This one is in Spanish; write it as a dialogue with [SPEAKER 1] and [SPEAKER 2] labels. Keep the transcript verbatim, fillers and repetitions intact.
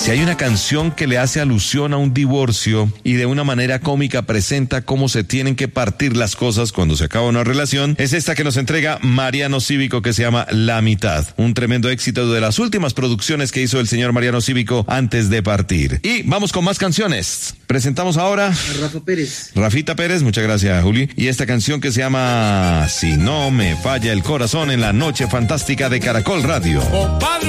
[SPEAKER 1] Si hay una canción que le hace alusión a un divorcio y de una manera cómica presenta cómo se tienen que partir las cosas cuando se acaba una relación, es esta que nos entrega Mariano Cívico, que se llama La Mitad. Un tremendo éxito de las últimas producciones que hizo el señor Mariano Cívico antes de partir. Y vamos con más canciones. Presentamos ahora
[SPEAKER 2] a Rafa Pérez.
[SPEAKER 1] Rafita Pérez, muchas gracias, Juli. Y esta canción que se llama Si no me falla el corazón, en la noche fantástica de Caracol Radio.